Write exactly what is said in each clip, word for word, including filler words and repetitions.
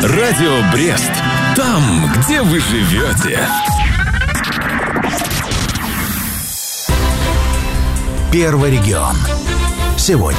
Радио Брест. Там, где вы живете. Первый регион. Сегодня.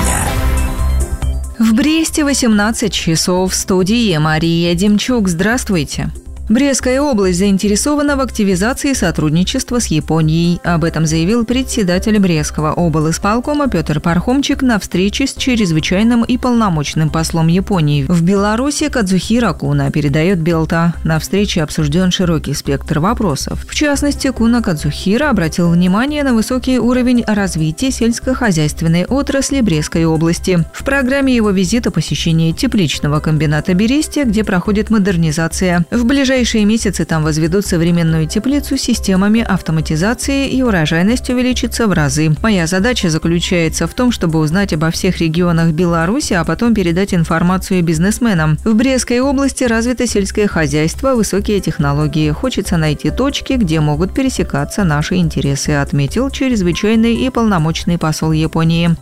В Бресте восемнадцать часов. В студии Мария Демчук. Здравствуйте. Брестская область заинтересована в активизации сотрудничества с Японией. Об этом заявил председатель Брестского облисполкома Петр Пархомчик на встрече с чрезвычайным и полномочным послом Японии в Беларуси Кадзухиро Куна, передает Белта. На встрече обсужден широкий спектр вопросов. В частности, Куна Кадзухиро обратил внимание на высокий уровень развития сельскохозяйственной отрасли Брестской области. В программе его визита посещение тепличного комбината Бересте, где проходит модернизация. В ближайшее В ближайшие месяцы там возведут современную теплицу с системами автоматизации, и урожайность увеличится в разы. Моя задача заключается в том, чтобы узнать обо всех регионах Беларуси, а потом передать информацию бизнесменам. В Брестской области развито сельское хозяйство, высокие технологии. Хочется найти точки, где могут пересекаться наши интересы, отметил чрезвычайный и полномочный посол Японии.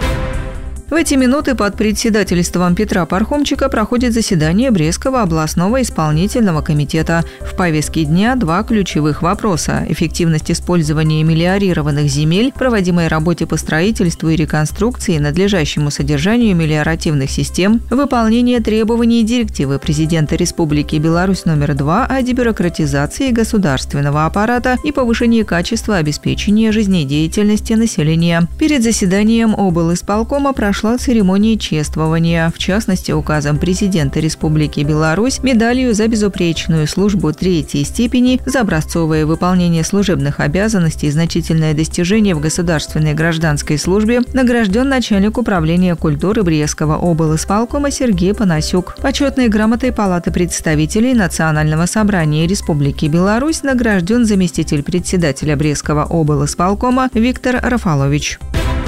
В эти минуты под председательством Петра Пархомчика проходит заседание Брестского областного исполнительного комитета. В повестке дня два ключевых вопроса – эффективность использования мелиорированных земель, проводимой работе по строительству и реконструкции, надлежащему содержанию мелиоративных систем, выполнение требований директивы президента Республики Беларусь номер два о дебюрократизации государственного аппарата и повышении качества обеспечения жизнедеятельности населения. Перед заседанием облисполкома прошла Прошла церемония чествования, в частности, указом президента Республики Беларусь, медалью за безупречную службу третьей степени, за образцовое выполнение служебных обязанностей и значительное достижение в государственной гражданской службе награжден начальник управления культуры Брестского облисполкома Сергей Панасюк. Почетной грамотой Палаты представителей Национального собрания Республики Беларусь награжден заместитель председателя Брестского облисполкома Виктор Рафалович.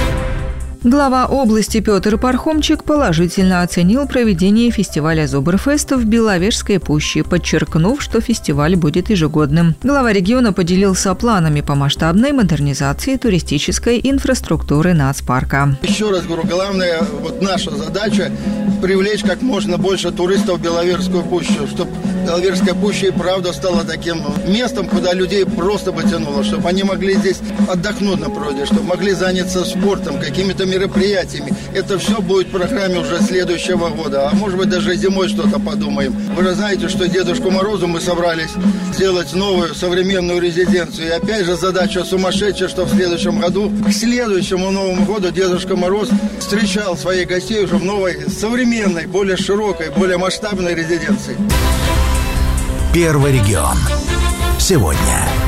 Глава области Петр Пархомчик положительно оценил проведение фестиваля Зубрфест в Беловежской пуще, подчеркнув, что фестиваль будет ежегодным. Глава региона поделился планами по масштабной модернизации туристической инфраструктуры нацпарка. Еще раз говорю, главная вот наша задача – привлечь как можно больше туристов в Беловежскую пущу, чтобы Беловежская пуща и правда стала таким местом, куда людей просто потянуло, чтобы они могли здесь отдохнуть на природе, чтобы могли заняться спортом, какими-то мероприятиями. Это все будет в программе уже следующего года. А может быть, даже зимой что-то подумаем. Вы же знаете, что Дедушку Морозу мы собрались сделать новую современную резиденцию. И опять же задача сумасшедшая, что в следующем году, к следующему Новому году Дедушка Мороз встречал своих гостей уже в новой, современной, более широкой, более масштабной резиденции. Первый регион. Сегодня.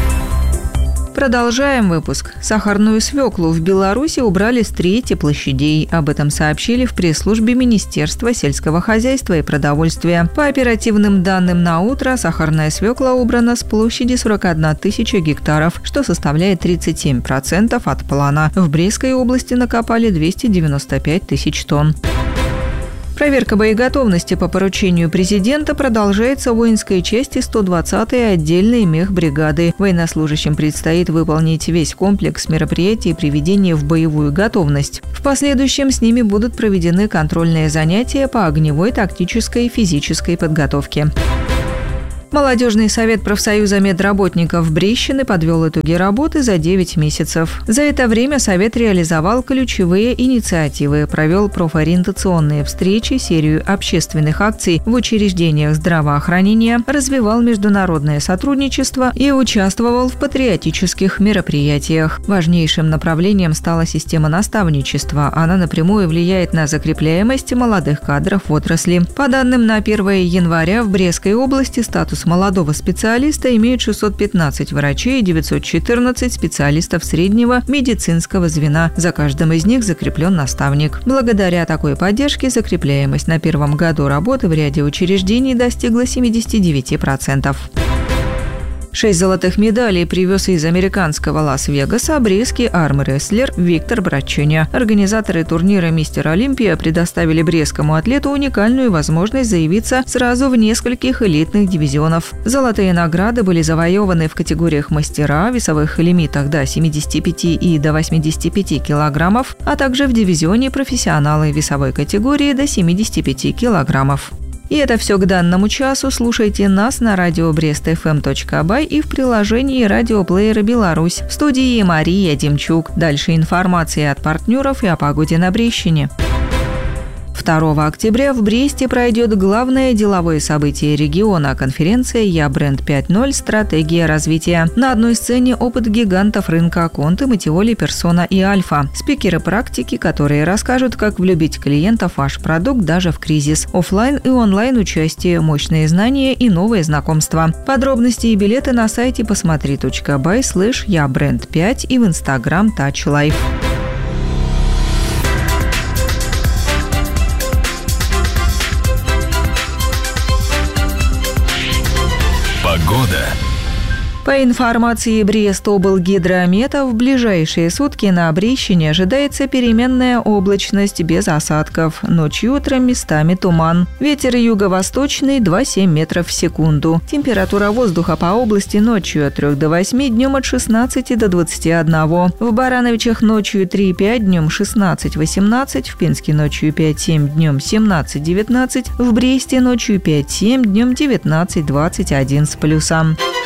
Продолжаем выпуск. Сахарную свеклу в Беларуси убрали с трети площадей. Об этом сообщили в пресс-службе Министерства сельского хозяйства и продовольствия. По оперативным данным на утро, сахарная свекла убрана с площади сорок одна тысяча гектаров, что составляет тридцать семь процентов от плана. В Брестской области накопали двести девяносто пять тысяч тонн. Проверка боеготовности по поручению президента продолжается в воинской части сто двадцатой отдельной мехбригады. Военнослужащим предстоит выполнить весь комплекс мероприятий приведения в боевую готовность. В последующем с ними будут проведены контрольные занятия по огневой, тактической и физической подготовке. Молодежный совет профсоюза медработников Брещины подвел итоги работы за девять месяцев. За это время совет реализовал ключевые инициативы, провел профориентационные встречи, серию общественных акций в учреждениях здравоохранения, развивал международное сотрудничество и участвовал в патриотических мероприятиях. Важнейшим направлением стала система наставничества. Она напрямую влияет на закрепляемость молодых кадров в отрасли. По данным на первое января в Брестской области статус молодого специалиста имеют шестьсот пятнадцать врачей и девятьсот четырнадцать специалистов среднего медицинского звена. За каждым из них закреплен наставник. Благодаря такой поддержке закрепляемость на первом году работы в ряде учреждений достигла семьдесят девять процентов. Шесть золотых медалей привез из американского Лас-Вегаса брестский армрестлер Виктор Брачуня. Организаторы турнира «Мистер Олимпия» предоставили брестскому атлету уникальную возможность заявиться сразу в нескольких элитных дивизионов. Золотые награды были завоеваны в категориях мастера, весовых лимитах до семидесяти пяти и до восьмидесяти пяти килограммов, а также в дивизионе профессионалы весовой категории до семидесяти пяти килограммов. И это все к данному часу. Слушайте нас на радио брест эф эм точка бай и в приложении радиоплеера «Беларусь». В студии Мария Демчук. Дальше информация от партнеров и о погоде на Брестщине. второго октября в Бресте пройдет главное деловое событие региона – конференция «Я бренд пять ноль. Стратегия развития». На одной сцене опыт гигантов рынка Конты, Матиоли, Персона и Альфа. Спикеры-практики, которые расскажут, как влюбить клиентов в ваш продукт даже в кризис. Оффлайн и онлайн участие, мощные знания и новые знакомства. Подробности и билеты на сайте посмотри точка бай слэш я бренд пять и в инстаграм Touch Life. Погода. По информации Брестоблгидромета, в ближайшие сутки на Брестщине ожидается переменная облачность без осадков. Ночью и утром местами туман. Ветер юго-восточный два целых семь метров в секунду. Температура воздуха по области ночью от трёх до восьми, днем от шестнадцати до двадцати одного. В Барановичах ночью три пять, днем шестнадцать восемнадцать. В Пинске ночью пять семь, днем семнадцать девятнадцать. В Бресте ночью пять семь, днем девятнадцать двадцать один с плюсом.